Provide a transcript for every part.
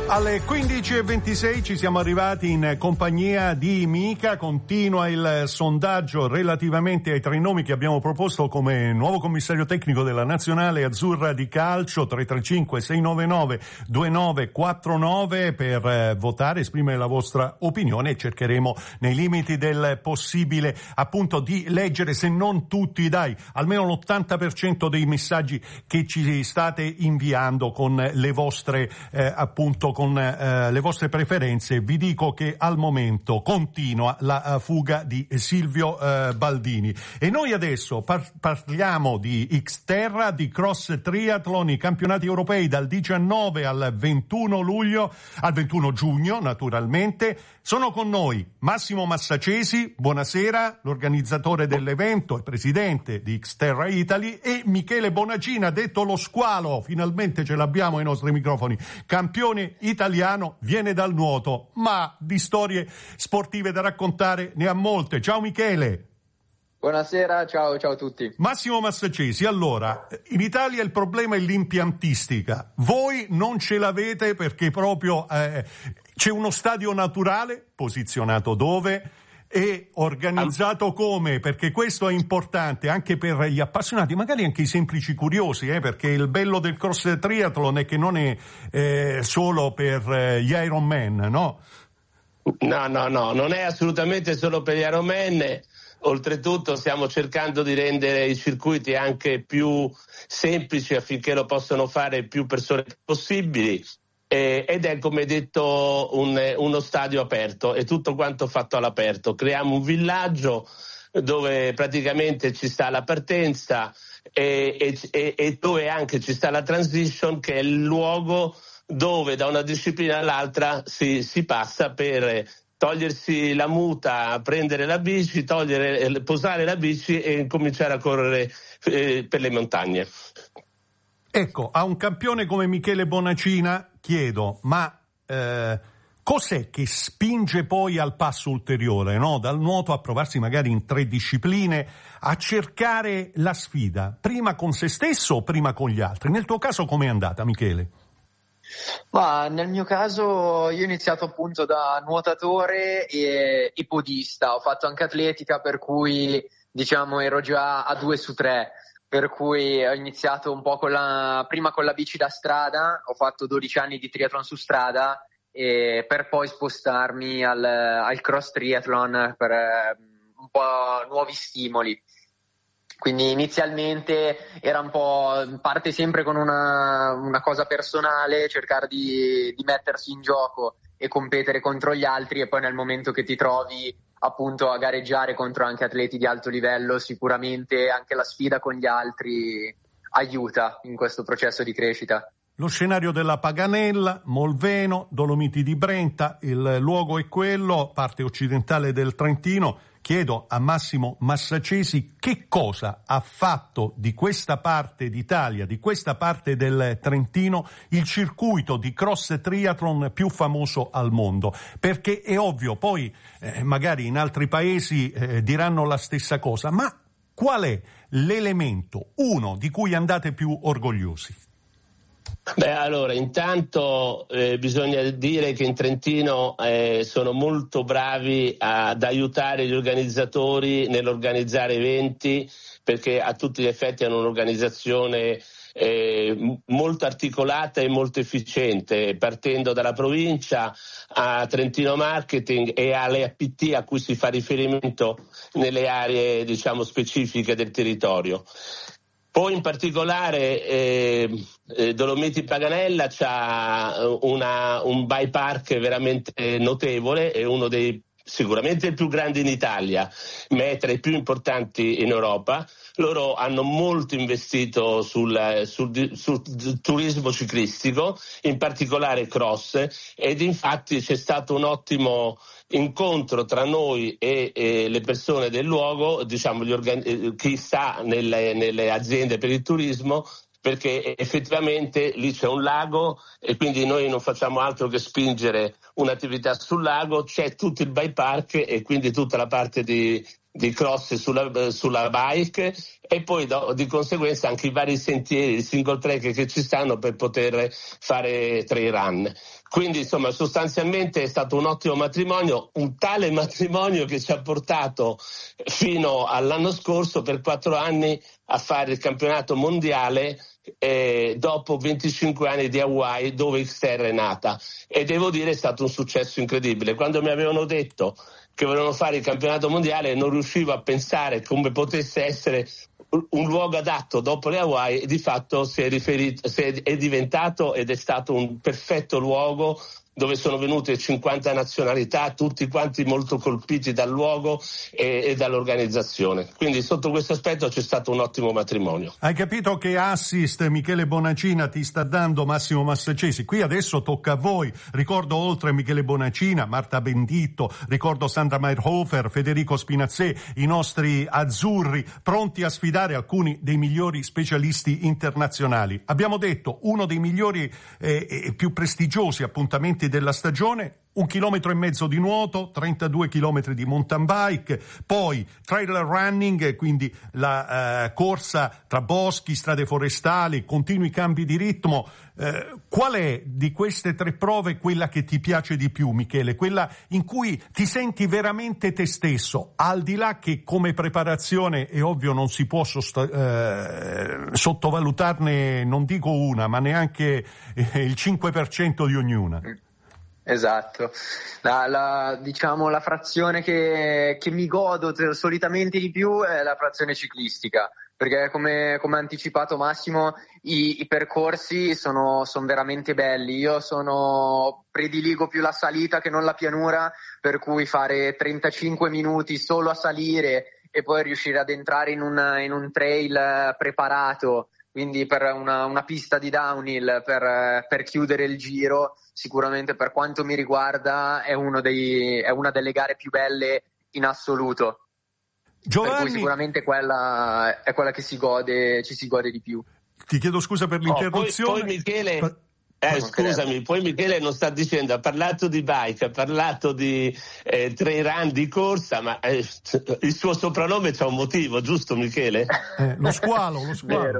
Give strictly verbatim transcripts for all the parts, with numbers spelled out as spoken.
Alle quindici e ventisei ci siamo arrivati in compagnia di Mica. Continua il sondaggio relativamente ai tre nomi che abbiamo proposto come nuovo commissario tecnico della Nazionale Azzurra di Calcio. Tre tre cinque sei nove nove due nove quattro nove per eh, votare, esprimere la vostra opinione, e cercheremo nei limiti del possibile appunto di leggere, se non tutti, dai, almeno l'ottanta per cento dei messaggi che ci state inviando con le vostre eh, appunto con eh, le vostre preferenze. Vi dico che al momento continua la uh, fuga di Silvio uh, Baldini, e noi adesso par- parliamo di Xterra, di cross triathlon, i campionati europei dal diciannove al ventuno luglio, al ventuno giugno naturalmente. Sono con noi Massimo Massacesi, buonasera, l'organizzatore dell'evento e presidente di Xterra Italy, e Michele Bonacina, detto lo Squalo, finalmente ce l'abbiamo ai nostri microfoni, campione italiano, viene dal nuoto, ma di storie sportive da raccontare ne ha molte. Ciao Michele. Buonasera, ciao, ciao a tutti. Massimo Massacesi, allora, in Italia il problema è l'impiantistica. Voi non ce l'avete perché proprio eh, c'è uno stadio naturale, posizionato dove? E organizzato come? Perché questo è importante anche per gli appassionati, magari anche i semplici curiosi, eh, perché il bello del cross triathlon è che non è eh, solo per eh, gli Ironman, no? No, no, no, non è assolutamente solo per gli Ironman. Oltretutto stiamo cercando di rendere i circuiti anche più semplici affinché lo possano fare più persone possibili. Eh, ed è, come detto, un, uno stadio aperto, è tutto quanto fatto all'aperto. Creiamo un villaggio dove praticamente ci sta la partenza e, e, e dove anche ci sta la transition, che è il luogo dove da una disciplina all'altra si, si passa per togliersi la muta, prendere la bici, togliere, posare la bici e cominciare a correre eh, per le montagne. Ecco, a un campione come Michele Bonacina chiedo, ma eh, cos'è che spinge poi al passo ulteriore, no? Dal nuoto a provarsi magari in tre discipline, a cercare la sfida, prima con se stesso o prima con gli altri? Nel tuo caso com'è andata, Michele? Ma nel mio caso io ho iniziato appunto da nuotatore e, e podista, ho fatto anche atletica, per cui diciamo ero già a due su tre. Per cui ho iniziato un po' con la, prima con la bici da strada, ho fatto dodici anni di triathlon su strada, e per poi spostarmi al, al cross triathlon per eh, un po' nuovi stimoli. Quindi inizialmente era un po', parte sempre con una, una cosa personale, cercare di, di mettersi in gioco e competere contro gli altri, e poi nel momento che ti trovi appunto a gareggiare contro anche atleti di alto livello, sicuramente anche la sfida con gli altri aiuta in questo processo di crescita. Lo scenario della Paganella, Molveno, Dolomiti di Brenta, il luogo è quello, parte occidentale del Trentino. Chiedo a Massimo Massacesi che cosa ha fatto di questa parte d'Italia, di questa parte del Trentino, il circuito di cross triathlon più famoso al mondo. Perché è ovvio, poi eh, magari in altri paesi eh, diranno la stessa cosa, ma qual è l'elemento, uno, di cui andate più orgogliosi? Beh, allora, intanto eh, bisogna dire che in Trentino eh, sono molto bravi ad aiutare gli organizzatori nell'organizzare eventi, perché a tutti gli effetti hanno un'organizzazione eh, molto articolata e molto efficiente, partendo dalla provincia a Trentino Marketing e alle A P T a cui si fa riferimento nelle aree, diciamo, specifiche del territorio. Poi in particolare eh, eh, Dolomiti Paganella c'ha una, un bike park veramente notevole, è uno dei sicuramente il più grande in Italia, ma è tra i più importanti in Europa. Loro hanno molto investito sul, sul, sul turismo ciclistico, in particolare cross, ed infatti c'è stato un ottimo incontro tra noi e, e le persone del luogo, diciamo gli organi- chi sta nelle, nelle aziende per il turismo, perché effettivamente lì c'è un lago e quindi noi non facciamo altro che spingere un'attività sul lago, c'è tutto il bike park e quindi tutta la parte di, di cross sulla, sulla bike, e poi do, di conseguenza anche i vari sentieri, i single track che ci stanno per poter fare trail run. Quindi insomma sostanzialmente è stato un ottimo matrimonio, un tale matrimonio che ci ha portato fino all'anno scorso per quattro anni a fare il campionato mondiale eh, dopo venticinque anni di Hawaii, dove Xterra è nata, e devo dire è stato un successo incredibile. Quando mi avevano detto che volevano fare il campionato mondiale non riuscivo a pensare come potesse essere un luogo adatto dopo le Hawaii, e di fatto si è, riferito, si è, è diventato ed è stato un perfetto luogo dove sono venute cinquanta nazionalità, tutti quanti molto colpiti dal luogo e, e dall'organizzazione. Quindi sotto questo aspetto c'è stato un ottimo matrimonio. Hai capito che assist Michele Bonacina ti sta dando Massimo Massacesi? Qui adesso tocca a voi. Ricordo oltre Michele Bonacina, Marta Benditto, ricordo Sandra Meyerhofer, Federico Spinazzè, i nostri azzurri pronti a sfidare alcuni dei migliori specialisti internazionali. Abbiamo detto uno dei migliori e eh, più prestigiosi appuntamenti della stagione, un chilometro e mezzo di nuoto, trentadue chilometri di mountain bike, poi trail running, quindi la eh, corsa tra boschi, strade forestali, continui cambi di ritmo. Eh, qual è di queste tre prove quella che ti piace di più, Michele? Quella in cui ti senti veramente te stesso, al di là che come preparazione è ovvio non si può sosta- eh, sottovalutarne, non dico una, ma neanche eh, il cinque per cento di ognuna. Esatto, la, la, diciamo la frazione che, che mi godo t- solitamente di più è la frazione ciclistica, perché come, come ha anticipato Massimo i, i percorsi sono, sono veramente belli. Io sono prediligo più la salita che non la pianura, per cui fare trentacinque minuti solo a salire e poi riuscire ad entrare in, una, in un trail preparato, quindi per una, una pista di downhill per, per chiudere il giro, sicuramente per quanto mi riguarda è, uno dei, è una delle gare più belle in assoluto. Giovanni... Per cui sicuramente quella è quella che si gode, ci si gode di più. Ti chiedo scusa per l'interruzione. Oh, poi, poi Michele... Pa- Eh, scusami, poi Michele non sta dicendo, ha parlato di bike, ha parlato di eh, trail run, di corsa, ma eh, il suo soprannome c'ha un motivo, giusto Michele? Eh, lo squalo, lo squalo.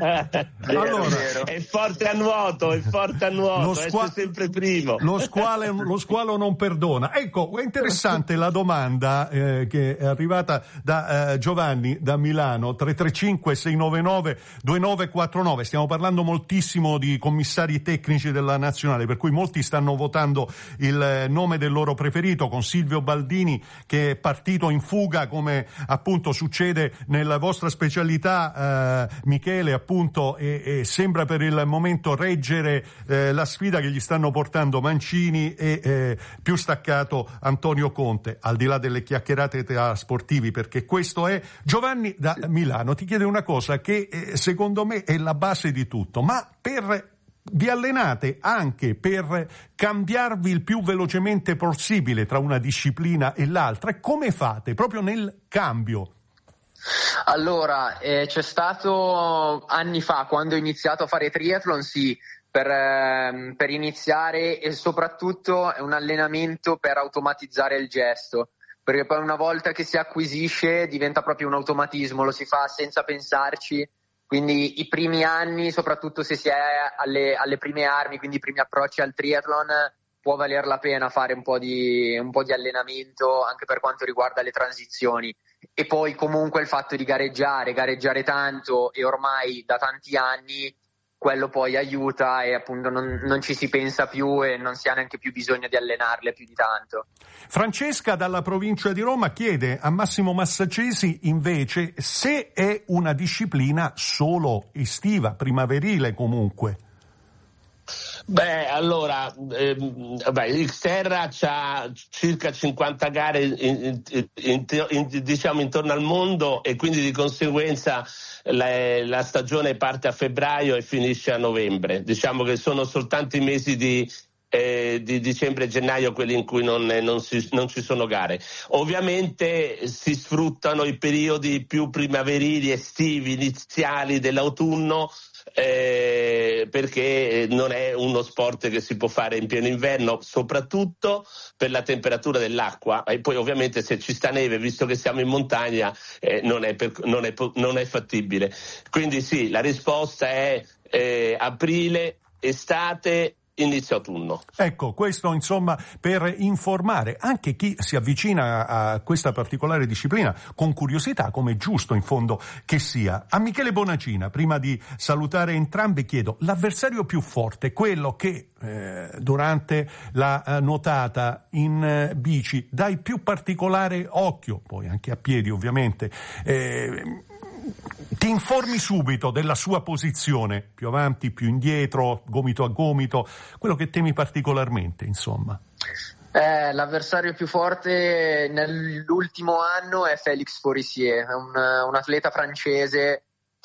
Allora, è forte a nuoto, è forte a nuoto, lo squa- è sempre primo. Lo squalo, lo squalo non perdona. Ecco, è interessante la domanda eh, che è arrivata da eh, Giovanni da Milano, tre tre cinque sei nove nove due nove quattro nove. Stiamo parlando moltissimo di commissari tecnici della nazionale, per cui molti stanno votando il nome del loro preferito, con Silvio Baldini che è partito in fuga, come appunto succede nella vostra specialità, eh, Michele, appunto, e, e sembra per il momento reggere eh, la sfida che gli stanno portando Mancini e eh, più staccato Antonio Conte, al di là delle chiacchierate tra sportivi, perché questo è. Giovanni da Milano ti chiede una cosa che eh, secondo me è la base di tutto, ma per vi allenate anche per cambiarvi il più velocemente possibile tra una disciplina e l'altra, e come fate proprio nel cambio? Allora, eh, c'è stato anni fa, quando ho iniziato a fare triathlon, sì, per, eh, per iniziare, e soprattutto è un allenamento per automatizzare il gesto, perché poi una volta che si acquisisce diventa proprio un automatismo, lo si fa senza pensarci. Quindi i primi anni, soprattutto se si è alle, alle prime armi, quindi i primi approcci al triathlon, può valer la pena fare un po' di, un po' di allenamento anche per quanto riguarda le transizioni. E poi comunque il fatto di gareggiare, gareggiare tanto e ormai da tanti anni, quello poi aiuta e appunto non, non ci si pensa più e non si ha neanche più bisogno di allenarle più di tanto. Francesca dalla provincia di Roma chiede a Massimo Massacesi invece se è una disciplina solo estiva, primaverile comunque. Beh, allora, ehm, vabbè, Xterra c'ha circa cinquanta gare in, in, in, in, diciamo intorno al mondo, e quindi di conseguenza la, la stagione parte a febbraio e finisce a novembre. Diciamo che sono soltanto i mesi di Eh, di dicembre e gennaio quelli in cui non, non, si, non ci sono gare. Ovviamente si sfruttano i periodi più primaverili, estivi, iniziali dell'autunno eh, perché non è uno sport che si può fare in pieno inverno, soprattutto per la temperatura dell'acqua, e poi ovviamente se ci sta neve, visto che siamo in montagna, eh, non, è per, non, è, non è fattibile. Quindi sì, la risposta è eh, aprile, estate, inizio autunno. Ecco, questo insomma per informare anche chi si avvicina a questa particolare disciplina con curiosità, come è giusto in fondo che sia. A Michele Bonacina, prima di salutare entrambi, chiedo l'avversario più forte, quello che eh, durante la eh, nuotata in eh, bici dai più particolare occhio, poi anche a piedi ovviamente, eh, ti informi subito della sua posizione, più avanti, più indietro, gomito a gomito, quello che temi particolarmente, insomma. Eh, l'avversario più forte nell'ultimo anno è Félix Forissier, è un, un atleta francese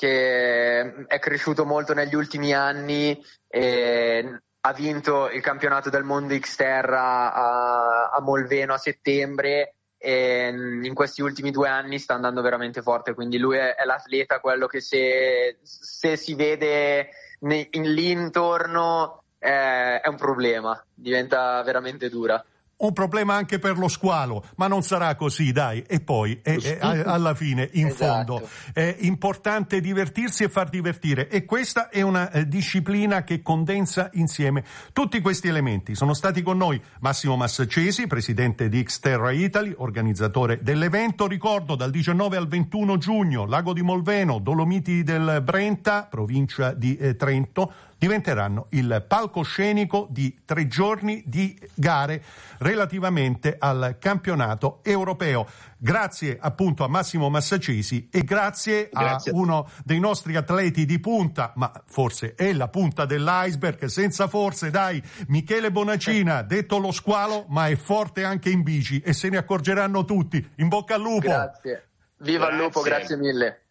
che è cresciuto molto negli ultimi anni e ha vinto il campionato del mondo Xterra a, a Molveno a settembre. E in questi ultimi due anni sta andando veramente forte, quindi lui è, è l'atleta, quello che se, se si vede ne, in, lì intorno è, è un problema, diventa veramente dura. Un problema anche per lo squalo, ma non sarà così, dai. E poi, è, è, alla fine, in esatto. fondo, è importante divertirsi e far divertire. E questa è una eh, disciplina che condensa insieme tutti questi elementi. Sono stati con noi Massimo Massacesi, presidente di Xterra Italy, organizzatore dell'evento. Ricordo, dal diciannove al ventuno giugno, Lago di Molveno, Dolomiti del Brenta, provincia di eh, Trento, diventeranno il palcoscenico di tre giorni di gare relativamente al campionato europeo. Grazie appunto a Massimo Massacesi e grazie, grazie a uno dei nostri atleti di punta, ma forse è la punta dell'iceberg, senza forse, dai, Michele Bonacina, detto lo squalo, ma è forte anche in bici e se ne accorgeranno tutti. In bocca al lupo! Grazie, viva grazie. il lupo, grazie mille.